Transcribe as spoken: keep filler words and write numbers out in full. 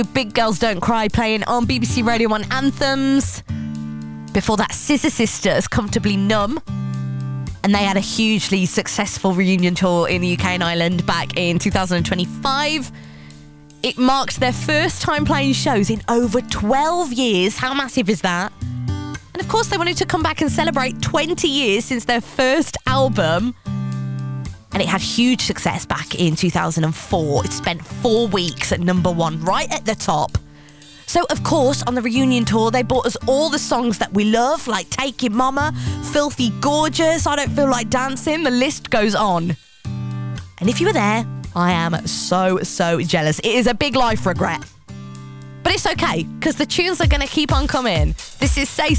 Big Girls Don't Cry playing on B B C Radio one Anthems. Before that, Scissor Sisters, Comfortably Numb. And they had a hugely successful reunion tour in the U K and Ireland back in two thousand twenty-five. It marked their first time playing shows in over twelve years. How massive is that? And of course, they wanted to come back and celebrate twenty years since their first album. And it had huge success back in two thousand four. It spent four weeks at number one, right at the top. So, of course, on the reunion tour, they brought us all the songs that we love, like Take It Mama, Filthy Gorgeous, I Don't Feel Like Dancing, the list goes on. And if you were there, I am so, so jealous. It is a big life regret. But it's okay, because the tunes are going to keep on coming. This is Say